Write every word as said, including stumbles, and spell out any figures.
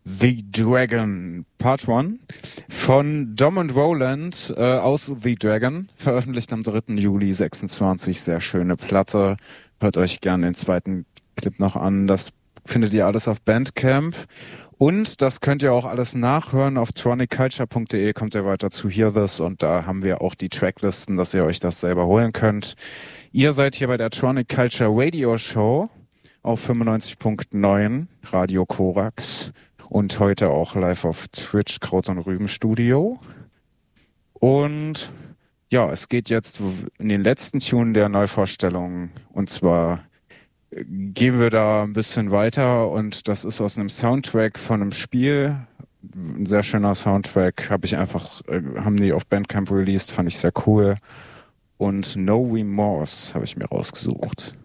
The Dragon Part eins von Dom und Roland äh, aus The Dragon, veröffentlicht am dritten Juli sechsundzwanzig. Sehr schöne Platte. Hört euch gerne den zweiten Clip noch an. Das findet ihr alles auf Bandcamp. Und das könnt ihr auch alles nachhören. Auf tronic culture punkt de kommt ihr weiter zu Hear This und da haben wir auch die Tracklisten, dass ihr euch das selber holen könnt. Ihr seid hier bei der Tronic Culture Radio Show auf fünfundneunzig Komma neun Radio Korax und heute auch live auf Twitch, Kraut und Rüben Studio. Und ja, es geht jetzt in den letzten Tune der Neuvorstellung und zwar gehen wir da ein bisschen weiter und das ist aus einem Soundtrack von einem Spiel. Ein sehr schöner Soundtrack, habe ich einfach, äh, haben die auf Bandcamp released, fand ich sehr cool. Und No Remorse habe ich mir rausgesucht.